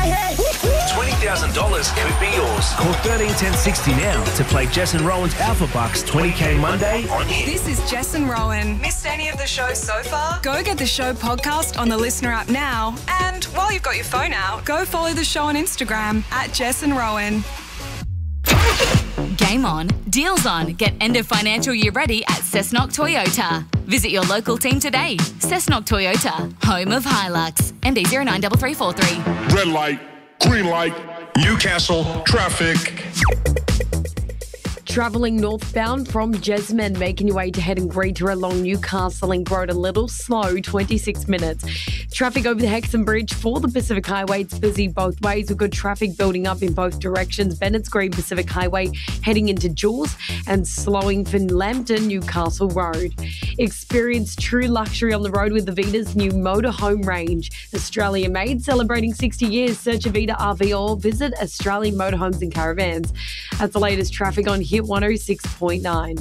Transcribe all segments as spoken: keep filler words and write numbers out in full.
my head. twenty thousand dollars could be yours. Call thirteen ten sixty now to play Jess and Rowan's Alpha Bucks twenty K Monday on Hit. This is Jess and Rowan. Missed any of the show so far? Go get the show podcast on the Listener app now. And while you've got your phone out, go follow the show on Instagram at Jess and Rowan. Game on, deals on. Get end of financial year ready at Cessnock Toyota. Visit your local team today. Cessnock Toyota, home of Hilux. M D zero nine three three four three. Red light, green light, Newcastle, traffic. Travelling northbound from Jesmond, making your way to Head and Greeter along Newcastle Link Road, a little slow, twenty-six minutes. Traffic over the Hexham Bridge for the Pacific Highway, it's busy both ways with good traffic building up in both directions. Bennett's Green Pacific Highway heading into Jaws and slowing for Lambton Newcastle Road. Experience true luxury on the road with the Vita's new motorhome range. Australia made, celebrating sixty years. Search a Vita R V or visit Australian Motorhomes and Caravans. That's the latest traffic on Hit one oh six point nine.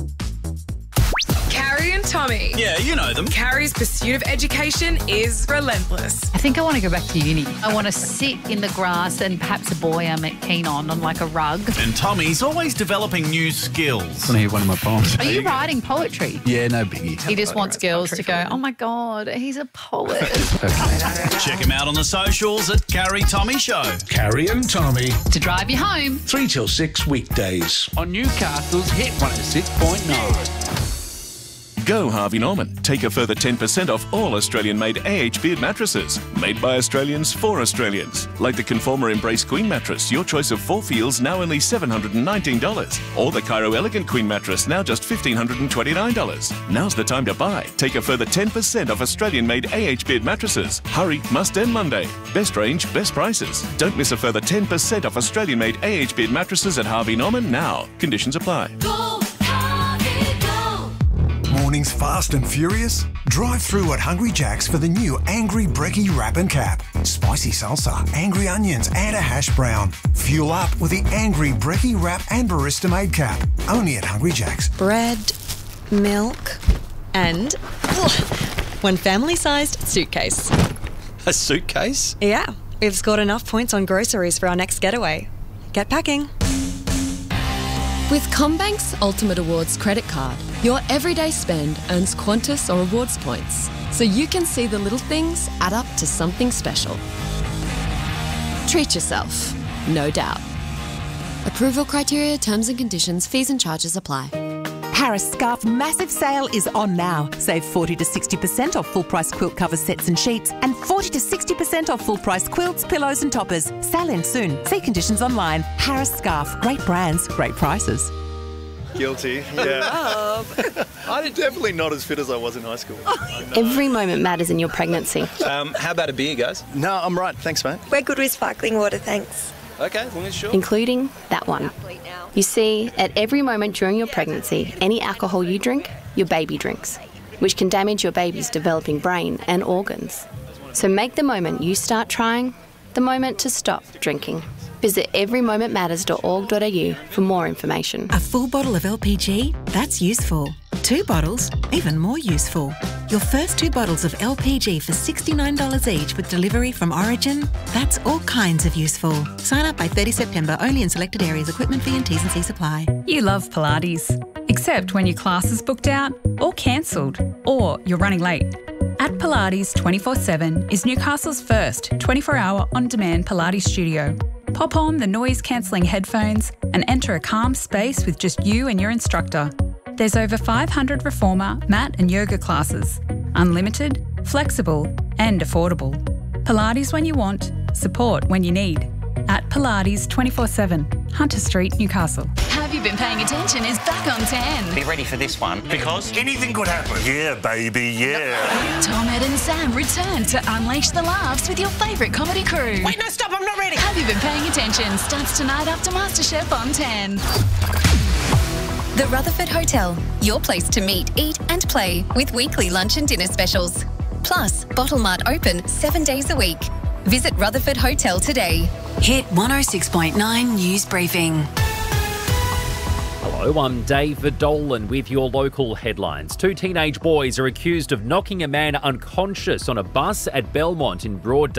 Carrie and Tommy. Yeah, you know them. Carrie's pursuit of education is relentless. I think I want to go back to uni. I want to sit in the grass and perhaps a boy I'm keen on, on like a rug. And Tommy's always developing new skills. I want to hear one of my poems. Are you writing poetry? Yeah, no biggie. He just wants girls to go, oh my God, he's a poet. Check him out on the socials at Carrie Tommy Show. Carrie and Tommy. To drive you home. three till six weekdays. On Newcastle's Hit one oh six point nine. Go Harvey Norman. Take a further ten percent off all Australian-made A H Beard mattresses. Made by Australians for Australians. Like the Conformer Embrace Queen mattress, your choice of four feels now only seven hundred nineteen dollars. Or the Cairo Elegant Queen mattress, now just one thousand five hundred twenty-nine dollars. Now's the time to buy. Take a further ten percent off Australian-made A H Beard mattresses. Hurry, must end Monday. Best range, best prices. Don't miss a further ten percent off Australian-made A H Beard mattresses at Harvey Norman now. Conditions apply. Go, Harvey, go. Mornings fast and furious? Drive through at Hungry Jack's for the new Angry Brekkie Wrap and Cap. Spicy salsa, angry onions and a hash brown. Fuel up with the Angry Brekkie Wrap and Barista Made Cap. Only at Hungry Jack's. Bread, milk and ugh, one family-sized suitcase. A suitcase? Yeah, we've scored enough points on groceries for our next getaway. Get packing. With CommBank's Ultimate Awards credit card, your everyday spend earns Qantas or rewards points, so you can see the little things add up to something special. Treat yourself, no doubt. Approval criteria, terms and conditions, fees and charges apply. Harris Scarf massive sale is on now. Save forty to sixty percent off full price quilt cover sets and sheets and forty to sixty percent off full price quilts, pillows and toppers. Sale ends soon. See conditions online. Harris Scarf. Great brands, great prices. Guilty, yeah. I'm definitely not as fit as I was in high school. Every moment matters in your pregnancy. Um, how about a beer, guys? No, I'm right. Thanks, mate. We're good with sparkling water, thanks. Okay, as long as sure. Including that one. You see, at every moment during your pregnancy, any alcohol you drink, your baby drinks, which can damage your baby's developing brain and organs. So make the moment you start trying the moment to stop drinking. Visit every moment matters dot org dot a u for more information. A full bottle of L P G? That's useful. Two bottles? Even more useful. Your first two bottles of L P G for sixty-nine dollars each with delivery from Origin? That's all kinds of useful. Sign up by thirtieth September, only in selected areas. Equipment fee and T's and C's apply. You love Pilates, except when your class is booked out or cancelled or you're running late. At Pilates twenty-four seven is Newcastle's first twenty-four hour on-demand Pilates studio. Pop on the noise-cancelling headphones and enter a calm space with just you and your instructor. There's over five hundred reformer, mat and yoga classes. Unlimited, flexible and affordable. Pilates when you want, support when you need. At Pilates twenty-four seven, Hunter Street, Newcastle. Have You Been Paying Attention is back on ten. Be ready for this one, because anything could happen. Yeah, baby, yeah. Tom, Ed and Sam return to unleash the laughs with your favourite comedy crew. Wait, no, stop, I'm not ready. Have You Been Paying Attention starts tonight after MasterChef on ten. The Rutherford Hotel, your place to meet, eat and play with weekly lunch and dinner specials. Plus, Bottle Mart open seven days a week. Visit Rutherford Hotel today. Hit one oh six point nine News Briefing. Hello, I'm David Dolan with your local headlines. Two teenage boys are accused of knocking a man unconscious on a bus at Belmont in Broad